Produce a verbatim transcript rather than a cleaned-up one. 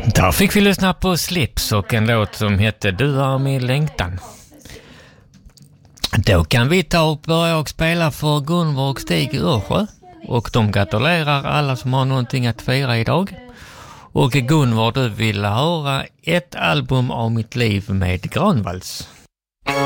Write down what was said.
Där fick vi lyssna på Slips och en låt som heter Du är min längtan. Då kan vi ta och börja och spela för Gunvor och Stig Ursjö. Och de gratulerar alla som har någonting att fira idag. Och Gunvor, du vill höra ett album av mitt liv med Granvalls.